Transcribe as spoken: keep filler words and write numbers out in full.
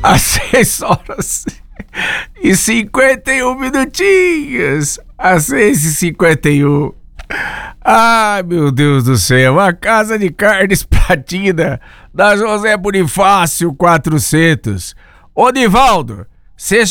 às seis horas e cinquenta e um minutinhos. Às seis e cinquenta e um. Ai, meu Deus do céu. A Casa de Carnes Platina, da José Bonifácio quatrocentos. Ô, Nivaldo, você